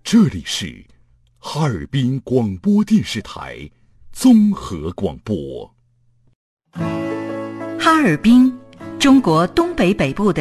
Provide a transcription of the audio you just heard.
这里是哈尔滨广播电视台综合广播。 哈尔滨，中国东北北部的